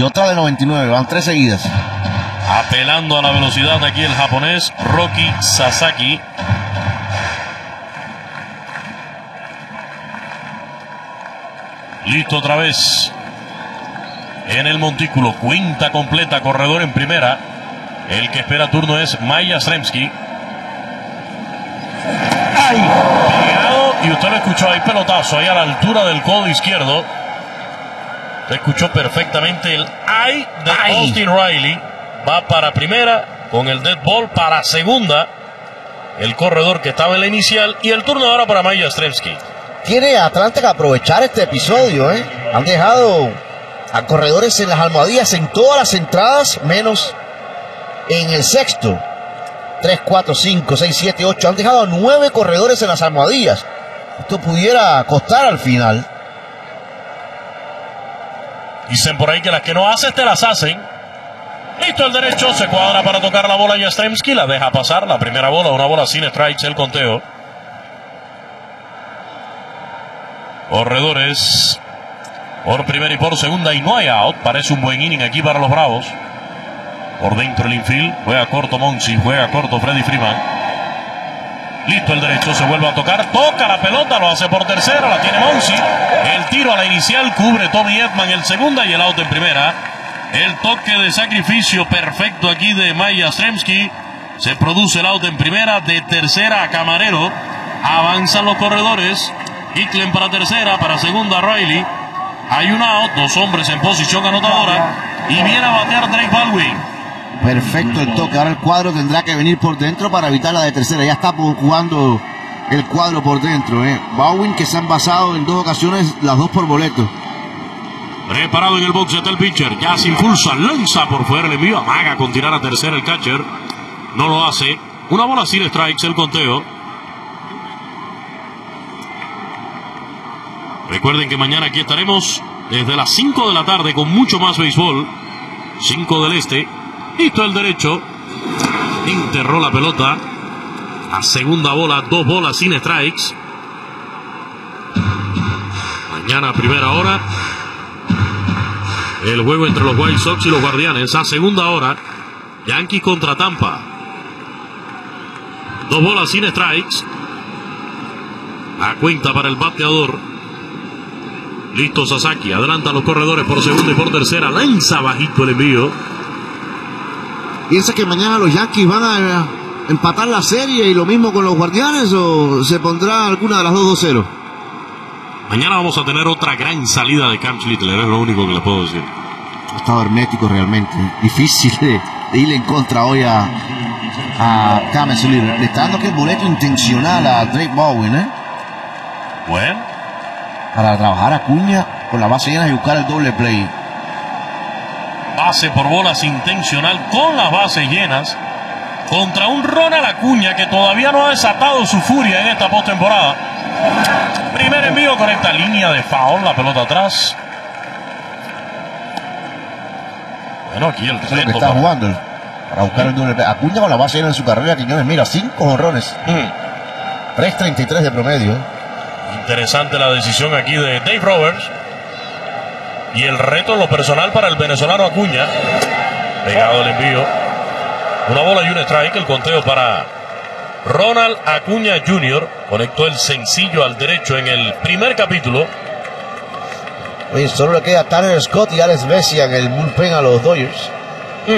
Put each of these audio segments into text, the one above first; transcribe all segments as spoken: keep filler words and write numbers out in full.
otra de noventa y nueve, van tres seguidas. Apelando a la velocidad aquí el japonés Roki Sasaki. Listo otra vez. En el montículo, cuenta completa, corredor en primera. El que espera turno es Mike Yastrzemski. ¡Ay! Pegado, y usted lo escuchó ahí, pelotazo, ahí a la altura del codo izquierdo. Usted escuchó perfectamente el ay de ay. Austin Riley. Va para primera, con el dead ball para segunda. El corredor que estaba en la inicial. Y el turno ahora para Mike Yastrzemski. Tiene Atlanta que aprovechar este episodio, ¿eh? Han dejado a corredores en las almohadillas en todas las entradas, menos en el sexto. tres, cuatro, cinco, seis, siete, ocho. Han dejado a nueve corredores en las almohadillas. Esto pudiera costar al final. Dicen por ahí que las que no haces te las hacen. Listo el derecho, se cuadra para tocar la bola Yastrzemski. La deja pasar, la primera bola, una bola sin strikes, el conteo. Corredores por primera y por segunda y no hay out. Parece un buen inning aquí para los Bravos. Por dentro el infield, juega corto Monsi, juega corto Freddy Freeman. Listo el derecho, se vuelve a tocar, toca la pelota, lo hace por tercera, la tiene Monsi. El tiro a la inicial, cubre Tommy Edman el segunda y el out en primera. El toque de sacrificio perfecto aquí de Mike Yastrzemski. Se produce el out en primera, de tercera a Camarero. Avanzan los corredores. Hicklen para tercera, para segunda Riley. Hay un out, dos hombres en posición anotadora. Y viene a batear Drake Baldwin. Perfecto el toque. Ahora el cuadro tendrá que venir por dentro para evitar la de tercera. Ya está jugando el cuadro por dentro. Eh. Baldwin, que se han basado en dos ocasiones, las dos por boleto. Preparado en el box está el pitcher. Ya se impulsa, lanza por fuera, le envío. Amaga con tirar a tercera el catcher. No lo hace. Una bola sin strikes, el conteo. Recuerden que mañana aquí estaremos desde las cinco de la tarde con mucho más béisbol. cinco del este. Listo el derecho. Enterró la pelota. A segunda bola, dos bolas sin strikes. Mañana a primera hora. El juego entre los White Sox y los Guardianes. A segunda hora, Yankees contra Tampa. Dos bolas sin strikes. A cuenta para el bateador. Listo Sasaki. Adelanta a los corredores por segunda y por tercera. Lanza bajito el envío. ¿Piensa que mañana los Yankees van a empatar la serie y lo mismo con los Guardianes o se pondrá alguna de las dos dos cero? Mañana vamos a tener otra gran salida de Cam Schlittler, es lo único que le puedo decir. Ha estado hermético realmente. Difícil de, de ir en contra hoy a, a Cam Schlittler. Le está dando que el boleto intencional a Drake Baldwin, ¿eh? Bueno. Para trabajar a Acuña con la base llena y buscar el doble play. Base por bolas intencional con las bases llenas. Contra un Ronald Acuña que todavía no ha desatado su furia en esta postemporada. Primer envío con esta línea de foul, la pelota atrás. Bueno, aquí el reto que está para... jugando para buscar el doble play. Acuña con la base llena en su carrera, Quiñones, mira, cinco jonrones. Mm. tres treinta y tres de promedio. Interesante la decisión aquí de Dave Roberts. Y el reto en lo personal para el venezolano Acuña. Pegado el envío. Una bola y un strike. El conteo para Ronald Acuña junior Conectó el sencillo al derecho en el primer capítulo. Oye, solo le queda Tanner Scott y Alex Vesia en el bullpen a los Dodgers. Mm.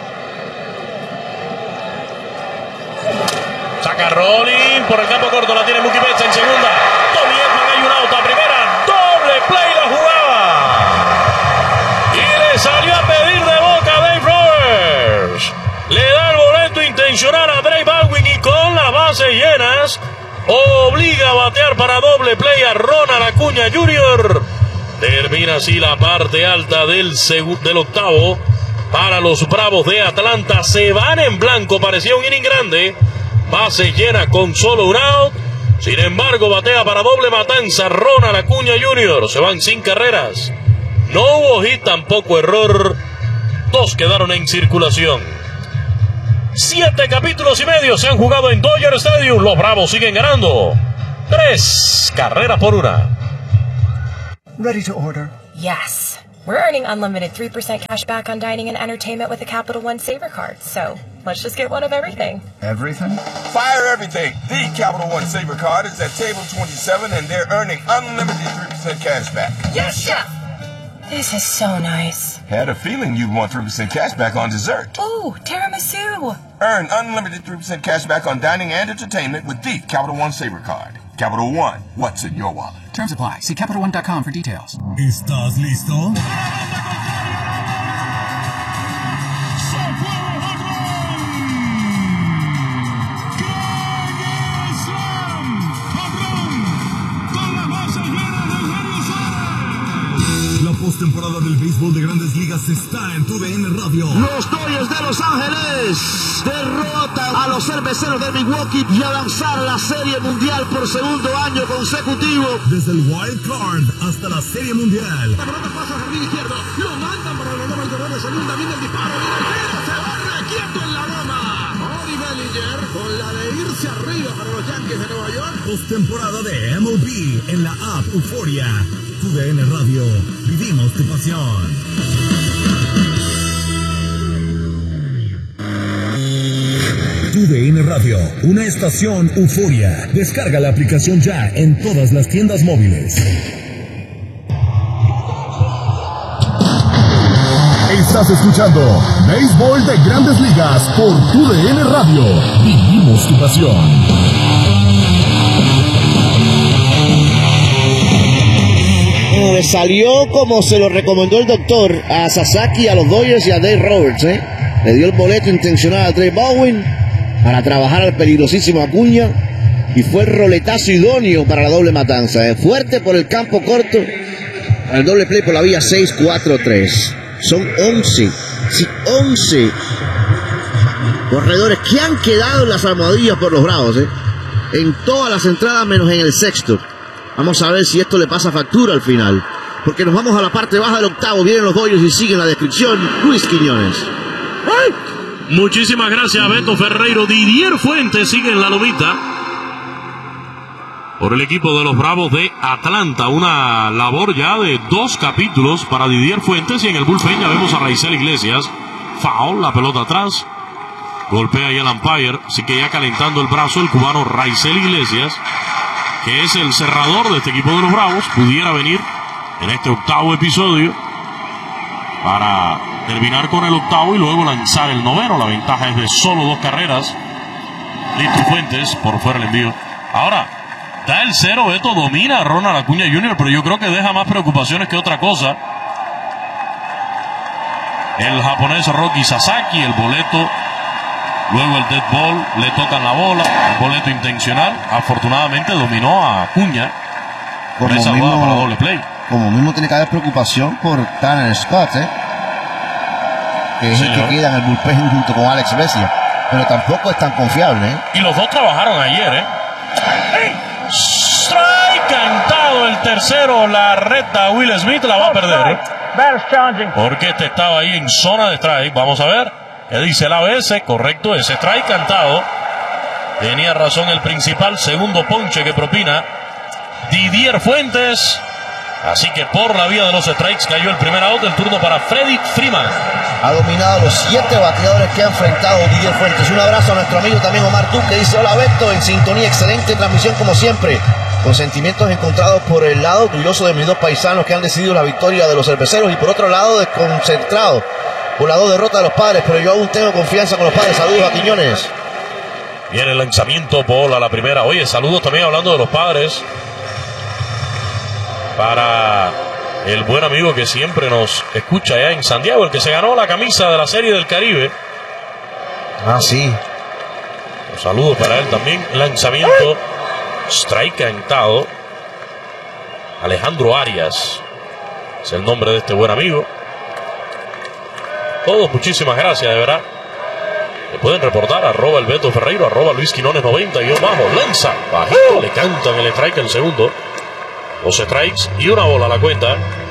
Saca Rolling por el campo corto. La tiene Mookie Betts en segunda. Tommy Edman, hay un out a primera. Doble play la jugada. Y le salió a pedir de boca a Dave Roberts. Le da el boleto intencional a Drake Baldwin y con las bases llenas obliga a batear para doble play a Ronald Acuña junior Termina así la parte alta del, del octavo para los Bravos de Atlanta. Se van en blanco, parecía un inning grande. Base llena con solo un out. Sin embargo, batea para doble matanza Ronald Acuña junior Se van sin carreras. No hubo hit, tampoco error. Dos quedaron en circulación. Siete capítulos y medio se han jugado en Dodger Stadium. Los Bravos siguen ganando. Tres carreras por una. Ready to order. Yes. We're earning unlimited three percent cash back on dining and entertainment with a Capital One Saver card. So let's just get one of everything. Everything? Fire everything. The Capital One Saver card is at table twenty-seven, and they're earning unlimited three percent cash back. Yes, chef! This is so nice. Had a feeling you'd want three percent cash back on dessert. Ooh, tiramisu! Earn unlimited three percent cash back on dining and entertainment with the Capital One Saver card. Capital One, what's in your wallet? Terms apply. See Capital One dot com for details. ¿Estás listo? La postemporada del béisbol de Grandes Ligas está en tu D N Radio. Los Dodgers de Los Ángeles derrotan a los Cerveceros de Milwaukee y a lanzar la Serie Mundial por segundo año consecutivo. Desde el Wild Card hasta la Serie Mundial. La pelota pasa al jardín izquierdo, lo mandan para la loma del corredor de segunda, viene el disparo, viene el tiro, se va requieto en la loma. Ori Bellinger con la de irse arriba para los Yankees de Nueva York. Postemporada de M L B en la app Euforia. Tu D N Radio, vivimos tu pasión. Tu D N Radio, una estación Euforia. Descarga la aplicación ya en todas las tiendas móviles. Estás escuchando Béisbol de Grandes Ligas por Tu D N Radio. Vivimos tu pasión. Le salió como se lo recomendó el doctor a Sasaki, a los Dodgers y a Dave Roberts, ¿eh? Le dio el boleto intencional a Trey Baldwin para trabajar al peligrosísimo Acuña y fue el roletazo idóneo para la doble matanza, ¿eh? Fuerte por el campo corto, el doble play por la vía seis cuatro tres. Son once, sí, once corredores que han quedado en las almohadillas por los Bravos, ¿eh? En todas las entradas menos en el sexto. Vamos a ver si esto le pasa factura al final. Porque nos vamos a la parte baja del octavo. Vienen los Dodgers y siguen la descripción. Luis Quiñones. ¡Ay! Muchísimas gracias, Beto Ferreiro. Didier Fuentes sigue en la lomita por el equipo de los Bravos de Atlanta. Una labor ya de dos capítulos para Didier Fuentes. Y en el bullpen ya vemos a Raisel Iglesias. Foul, la pelota atrás. Golpea ahí el umpire. Así que ya calentando el brazo el cubano Raisel Iglesias, que es el cerrador de este equipo de los Bravos, pudiera venir en este octavo episodio para terminar con el octavo y luego lanzar el noveno. La ventaja es de solo dos carreras. Listo Fuentes, por fuera el envío. Ahora, da el cero, Beto, domina a Ronald Acuña junior, pero yo creo que deja más preocupaciones que otra cosa. El japonés Roki Sasaki, el boleto, luego el dead ball, le tocan la bola, el boleto intencional. Afortunadamente dominó a Acuña por esa jugada para doble play. Como mismo tiene que haber preocupación por Tanner Scott, ¿eh? Que es el que queda en el bullpen junto con Alex Vesia. Pero tampoco es tan confiable, ¿eh? Y los dos trabajaron ayer, ¿eh? ¡Hey! Strike cantado el tercero, la recta Will Smith la va a perder, ¿eh? Porque este estaba ahí en zona de strike. Vamos a ver qué dice el A B S. Correcto, ese strike cantado. Tenía razón el principal. Segundo ponche que propina Didier Fuentes. Así que por la vía de los strikes cayó el primer out. El turno para Freddie Freeman. Ha dominado los siete bateadores que ha enfrentado Didier Fuentes. Un abrazo a nuestro amigo también Omar Tú, que dice: hola Beto, en sintonía, excelente transmisión como siempre. Con sentimientos encontrados por el lado orgulloso de mis dos paisanos que han decidido la victoria de los cerveceros, y por otro lado desconcentrado por las dos derrotas de los Padres, pero yo aún tengo confianza con los Padres. Saludos a Quiñones. Viene el lanzamiento, bola la primera. Oye, saludos también hablando de los Padres para el buen amigo que siempre nos escucha allá en San Diego, el que se ganó la camisa de la Serie del Caribe. Ah, sí. Un saludo para él también. Lanzamiento, strike cantado. Alejandro Arias es el nombre de este buen amigo. Todos, muchísimas gracias, de verdad. Le pueden reportar arroba el Beto Ferreiro, arroba Luis Quinones noventa y bajo. Lanza, bajito, le cantan el strike en segundo. Dos strikes y una bola a la cuenta.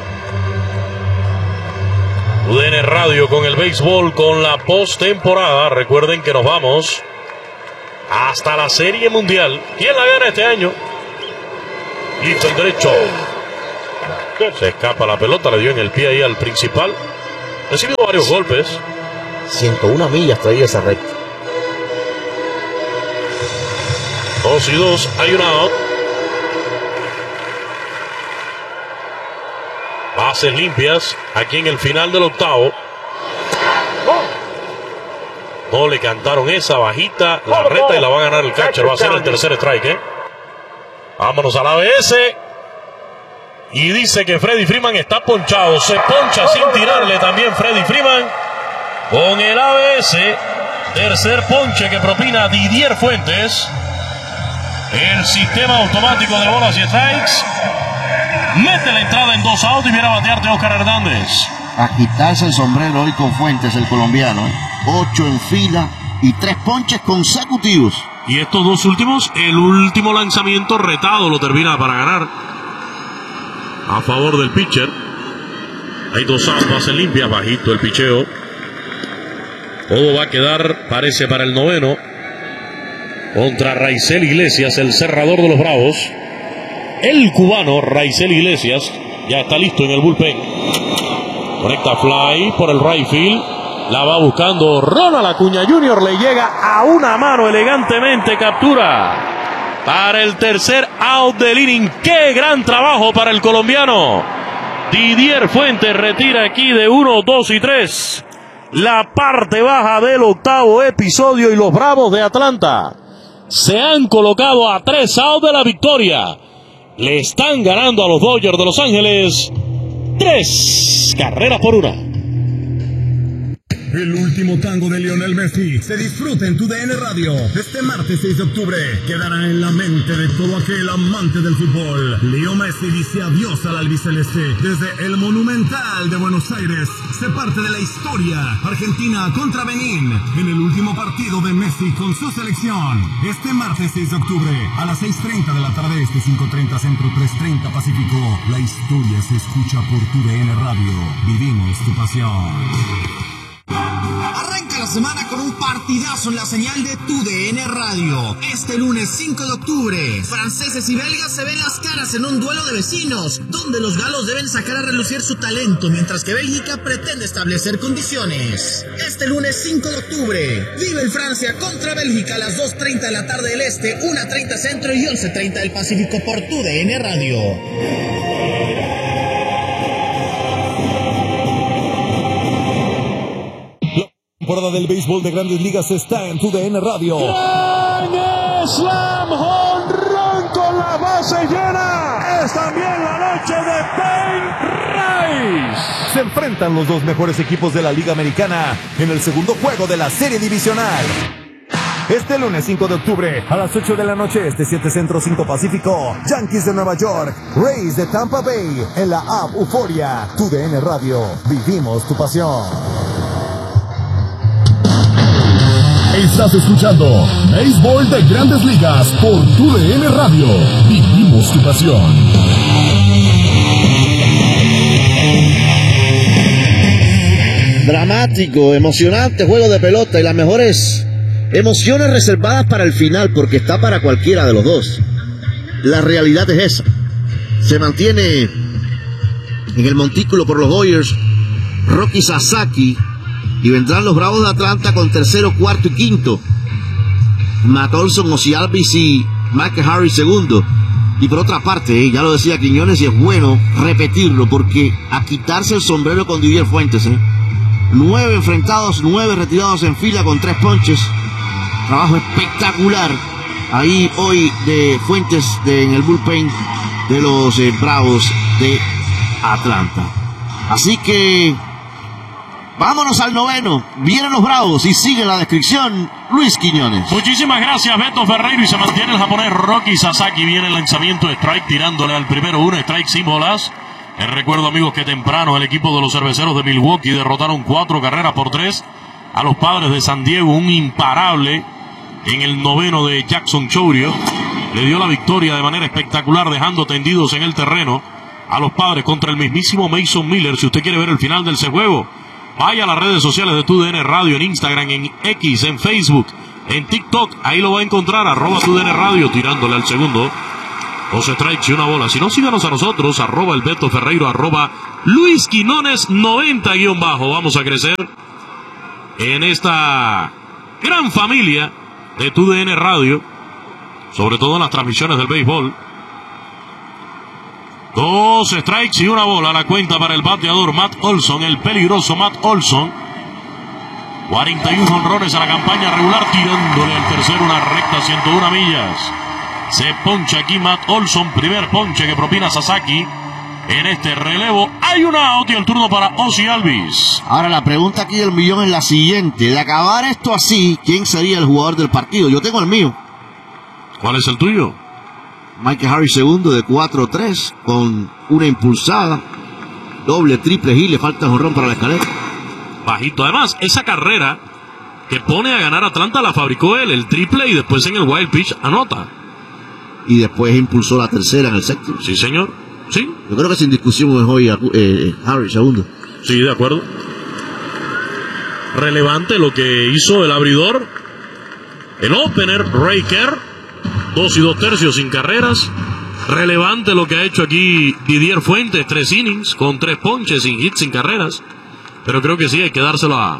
U D N Radio con el béisbol, con la postemporada. Recuerden que nos vamos hasta la Serie Mundial. ¿Quién la gana este año? Listo el derecho. Se escapa la pelota, le dio en el pie ahí al principal. Recibió varios golpes. ciento una millas traía esa recta. Dos y dos, hay una out. Bases limpias aquí en el final del octavo. No le cantaron esa bajita, la reta y la va a ganar el catcher. Va a ser el tercer strike, ¿eh? Vámonos a la A B S. Y dice que Freddie Freeman está ponchado. Se poncha sin tirarle también Freddie Freeman. Con el A B S. Tercer ponche que propina Didier Fuentes. El sistema automático de bolas y strikes. Mete la entrada en dos outs y viene a batearte Oscar Hernández. A quitarse el sombrero hoy con Fuentes, el colombiano. ¿eh? Ocho en fila y tres ponches consecutivos. Y estos dos últimos, el último lanzamiento retado lo termina para ganar a favor del pitcher. Hay dos outs, bases limpias, bajito el picheo. Todo va a quedar, parece, para el noveno. Contra Raisel Iglesias, el cerrador de los Bravos. El cubano Raisel Iglesias ya está listo en el bullpen. Conecta fly por el right field. La va buscando Ronald Acuña junior Le llega a una mano elegantemente. Captura para el tercer out del inning. ¡Qué gran trabajo para el colombiano! Didier Fuentes retira aquí de uno, dos y tres. La parte baja del octavo episodio y los Bravos de Atlanta se han colocado a tres outs de la victoria. Le están ganando a los Dodgers de Los Ángeles tres carreras por una. El último tango de Lionel Messi se disfruta en tu D N Radio. Este martes seis de octubre quedará en la mente de todo aquel amante del fútbol. Leo Messi dice adiós al albiceleste. Desde el Monumental de Buenos Aires se parte de la historia. Argentina contra Benín en el último partido de Messi con su selección. Este martes seis de octubre a las seis treinta de la tarde este, cinco treinta Centro, tres treinta Pacífico. La historia se escucha por tu D N Radio. Vivimos tu pasión. Arranca la semana con un partidazo en la señal de tu D N Radio. Este lunes cinco de octubre, franceses y belgas se ven las caras en un duelo de vecinos, donde los galos deben sacar a relucir su talento, mientras que Bélgica pretende establecer condiciones. Este lunes cinco de octubre, vive el Francia contra Bélgica a las dos treinta de la tarde del Este, una treinta Centro y once treinta del Pacífico por tu D N Radio. La temporada del béisbol de Grandes Ligas está en tu D N Radio. ¡Gran Slam home run con la base llena! Es también la noche de Ben Rice. Se enfrentan los dos mejores equipos de la Liga Americana en el segundo juego de la serie divisional. Este lunes cinco de octubre a las ocho de la noche, este siete Centro, cinco Pacífico. Yankees de Nueva York, Rays de Tampa Bay en la app Euforia. Tu D N Radio, vivimos tu pasión. Estás escuchando Béisbol de Grandes Ligas por tu D N Radio. Vivimos tu pasión. Dramático, emocionante juego de pelota y las mejores emociones reservadas para el final, porque está para cualquiera de los dos. La realidad es esa. Se mantiene en el montículo por los Dodgers Rocky Sasaki. Y vendrán los Bravos de Atlanta con tercero, cuarto y quinto. Matt Olson, Ozzie Albies y Mike Harris segundo. Y por otra parte, eh, ya lo decía Quiñones, y es bueno repetirlo, porque a quitarse el sombrero con Didier Fuentes. Eh. Nueve enfrentados, nueve retirados en fila con tres ponches. Trabajo espectacular ahí hoy de Fuentes de, en el bullpen de los eh, Bravos de Atlanta. Así que vámonos al noveno. Vienen los Bravos y sigue la descripción Luis Quiñones. Muchísimas gracias, Beto Ferreiro. Y se mantiene el japonés Rocky Sasaki. Viene el lanzamiento de strike, tirándole al primero un strike sin bolas. Les recuerdo, amigos, que temprano el equipo de los Cerveceros de Milwaukee derrotaron cuatro carreras por tres a los Padres de San Diego. Un imparable en el noveno de Jackson Chourio le dio la victoria de manera espectacular, dejando tendidos en el terreno a los Padres contra el mismísimo Mason Miller. Si usted quiere ver el final del juego, vaya a las redes sociales de tu D N Radio, en Instagram, en X, en Facebook, en TikTok. Ahí lo va a encontrar, arroba tu D N Radio, tirándole al segundo. Dos strikes y una bola. Si no, síganos a nosotros, arroba el Beto Ferreiro, arroba Luis Quinones noventa guión bajo. Vamos a crecer en esta gran familia de Tu D N Radio, sobre todo en las transmisiones del béisbol. Dos strikes y una bola, la cuenta para el bateador Matt Olson, el peligroso Matt Olson. cuarenta y uno honrones a la campaña regular, tirándole al tercero una recta ciento uno millas. Se poncha aquí Matt Olson, primer ponche que propina Sasaki en este relevo. Hay un out y el turno para Ozzie Albies. Ahora la pregunta aquí del millón es la siguiente: de acabar esto así, ¿quién sería el jugador del partido? Yo tengo el mío. ¿Cuál es el tuyo? Michael Harris segundo de cuatro tres con una impulsada, doble, triple y le falta jonrón para la escalera. Bajito. Además, esa carrera que pone a ganar Atlanta la fabricó él, el triple, y después en el wild pitch anota. Y después impulsó la tercera en el séptimo. Sí, señor. Sí. Yo creo que sin discusión es hoy eh, Harris segundo. Sí, de acuerdo. Relevante lo que hizo el abridor, el opener, Ray Kerr. Dos y dos tercios sin carreras. Relevante lo que ha hecho aquí Didier Fuentes, tres innings con tres ponches, sin hits, sin carreras. Pero creo que sí, hay que dárselo a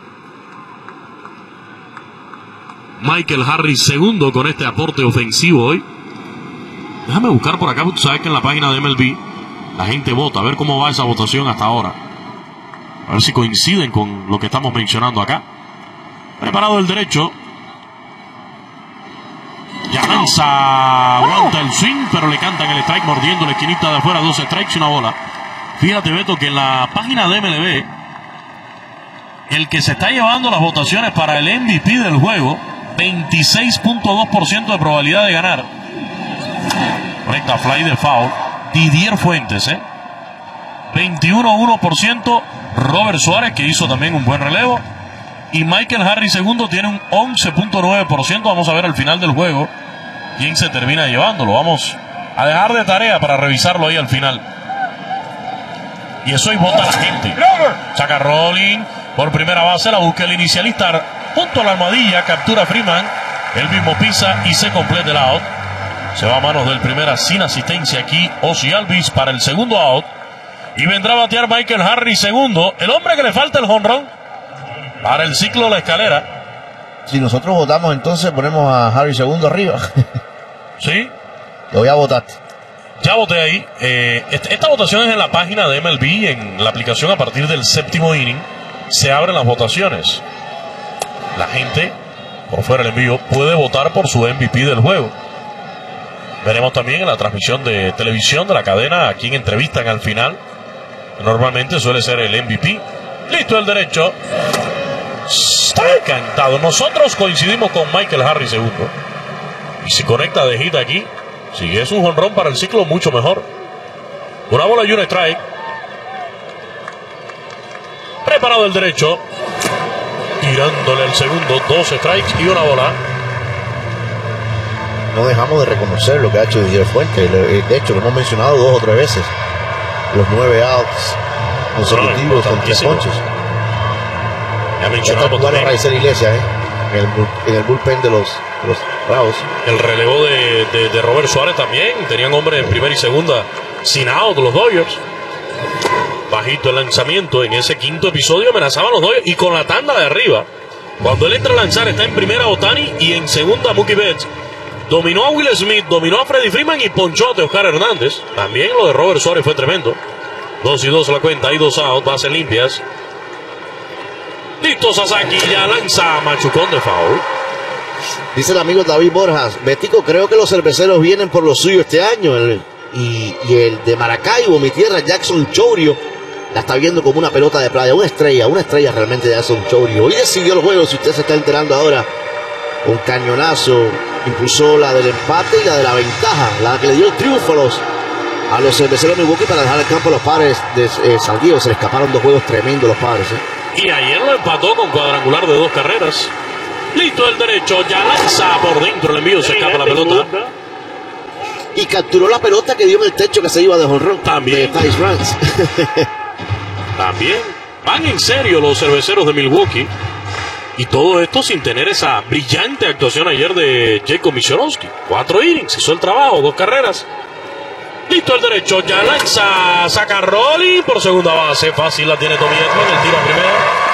Michael Harris segundo con este aporte ofensivo hoy. Déjame buscar por acá, tú sabes que en la página de M L B la gente vota, a ver cómo va esa votación hasta ahora. A ver si coinciden con lo que estamos mencionando acá. Preparado el derecho. Ya lanza, aguanta el swing, pero le cantan el strike mordiendo la esquinita de afuera, dos strikes y una bola. Fíjate, Beto, que en la página de M L B, el que se está llevando las votaciones para el M V P del juego, veintiséis punto dos por ciento de probabilidad de ganar. Recta fly de foul, Didier Fuentes, ¿eh? veintiuno punto uno por ciento, Robert Suárez, que hizo también un buen relevo. Y Michael Harris segundo tiene un once punto nueve por ciento. Vamos a ver al final del juego quién se termina llevándolo. Vamos a dejar de tarea para revisarlo ahí al final. Y eso ahí vota la gente. Saca Rolling por primera base, la busca el inicialista junto a la almohadilla, captura Freeman, el mismo pisa y se completa el out. Se va a manos del primera sin asistencia aquí Ozzie Albies para el segundo out. Y vendrá a batear Michael Harris segundo, el hombre que le falta el jonrón para el ciclo de la escalera. Si nosotros votamos, entonces ponemos a Harris segundo arriba. Sí. Lo voy a votar. Ya voté ahí. Eh, esta, esta votación es en la página de M L B, en la aplicación. A partir del séptimo inning se abren las votaciones. La gente, por fuera del envío, puede votar por su M V P del juego. Veremos también en la transmisión de televisión de la cadena a quien entrevistan al final. Normalmente suele ser el M V P. Listo el derecho. Está encantado. Nosotros coincidimos con Michael Harris segundo. Y si conecta de hit aquí, si es un jonrón para el ciclo, mucho mejor. Una bola y un strike. Preparado el derecho. Tirándole el segundo, dos strikes y una bola. No dejamos de reconocer lo que ha hecho Didier Fuentes. De hecho, lo hemos mencionado dos o tres veces. Los nueve outs consecutivos con tres ponches. Ya mencionamos también a Raizel Iglesias, ¿eh? en, el, en el bullpen de los, de los Bravos. El relevo de, de, de Robert Suárez también. Tenían hombre en primera y segunda sin out los Dodgers. Bajito el lanzamiento. En ese quinto episodio amenazaban los Dodgers y con la tanda de arriba. Cuando él entra a lanzar está en primera Ohtani y en segunda Mookie Betts. Dominó a Will Smith, dominó a Freddie Freeman y ponchó a Teoscar Hernández. También lo de Robert Suárez fue tremendo. Dos y dos la cuenta, hay dos outs, bases limpias. Listo Sasaki, ya lanza machucón de foul. Dice el amigo David Borjas: Betico, creo que los cerveceros vienen por lo suyo este año. El, y, y el de Maracaibo, mi tierra, Jackson Chourio, la está viendo como una pelota de playa. Una estrella, una estrella realmente de Jackson Chourio. Hoy decidió el juego, si usted se está enterando ahora. Un cañonazo, impulsó la del empate y la de la ventaja, la que le dio el triunfo a los, a los cerveceros de Milwaukee para dejar el campo a los Padres de eh, San Diego. Se le escaparon dos juegos tremendos los Padres. ¿eh? Y ayer lo empató con cuadrangular de dos carreras. Listo el derecho, ya lanza por dentro el envío, se escapa la pelota. Y capturó la pelota que dio en el techo que se iba de jonrón. También. De Tyce Rance. También. Van en serio los cerveceros de Milwaukee. Y todo esto sin tener esa brillante actuación ayer de Jacob Michorowski. Cuatro innings, hizo el trabajo, dos carreras. Listo el derecho, ya lanza, saca Rolling por segunda base. Fácil la tiene Tommy Edman, el tiro a primera.